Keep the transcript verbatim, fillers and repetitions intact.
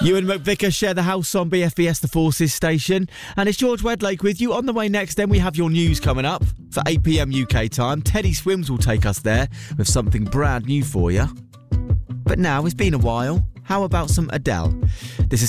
Ewan McVicker share the house on B F B S The Forces station. And it's George Wedlake with you. On the way next, then we have your news coming up. For eight p.m. U K time, Teddy Swims will take us there with something brand new for you. But now, it's been a while. How about some Adele? This is